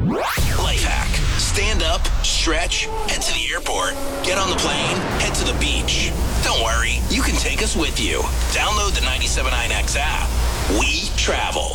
Life hack. Stand up, stretch, head to the airport, get on the plane, head to the beach. Don't worry, you can take us with you. Download the 97.9X app. We travel.